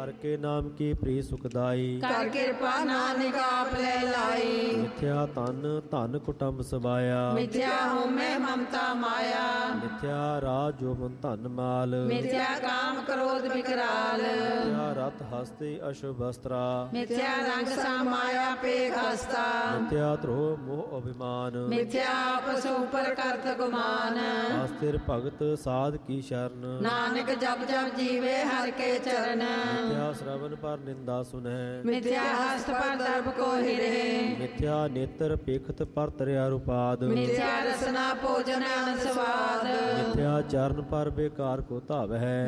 ਹਰ ਕੇ ਨਾਮ ਕੀ ਪ੍ਰੀ ਸੁਖਦਾਈ। ਕਰ ਕਿਰਪਾ ਨਾਨਕ ਆਪ ਲੈ ਲਾਈ। ਮਿਥਿਆ ਤਨ ਧਨ ਕੁਟੰਬ ਸਬਾਇਆ। ਮਿਥਿਆ ਹੋਮੈ ਮਮਤਾ ਮਾਇਆ। ਮਿਥਿਆ ਰਾਜ ਜੋਬਨ ਧਨ ਮਾਲ। ਮਿਥਿਆ ਕਾਮ ਕ੍ਰੋਧ ਵਿਕਰਾਲ। ਮਿਥਿਆ ਰਤ ਹਸਤੇ ਅਸ਼ੁਭ ਵਸਤਰਾ। ਮਿਥਿਆ ਰੰਗ ਸਮਾਇਆ ਪੇਖ ਹਸਤਾ। ਮਿਥਿਆ ਧਰੋ ਮੋਹ ਅਭਿਮਾਨ। ਮਿਥਿਆ ਆਪਸ ਉਪਰ ਕਰਤ ਗੁਮਾਨ। ਅਸਥਿਰ ਭਗਤ ਸਾਧ ਕੀ ਸ਼ਰਨ। ਨਾਨਕ ਜਪ ਜਪ ਜੀਵੇ ਹਰ ਕੇ ਚਰਨ। ਮਿਥਿਆ ਸ਼ਰਵਨ ਪਰ ਨਿੰਦਾ ਸੁਨਹਿ। ਮਿਥਿਆ ਹਸਤ ਪਰ ਦਰਬ ਕੋ ਹਿਰੇ। ਮਿਥਿਆ ਨੇਤਰ ਪੇਖਤ ਪਰ ਤਰਿਆ ਰੁਪਾਦ। ਮਿਥਿਆ ਰਸਨਾ ਭੋਜਨ ਅਨ ਸਵਾਦ। ਮਿਥਿਆ ਚਰਨ ਪਰ ਬੇਕਾਰ ਕੋ ਧਾਵਹਿ।